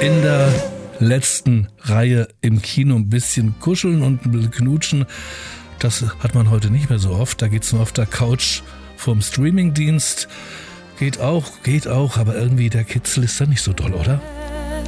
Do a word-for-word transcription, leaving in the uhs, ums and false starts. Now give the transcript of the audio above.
in der letzten Reihe im Kino ein bisschen kuscheln und ein bisschen knutschen. Das hat man heute nicht mehr so oft. Da geht's nur auf der Couch vom Streamingdienst. Geht auch, geht auch, aber irgendwie der Kitzel ist da nicht so doll, oder?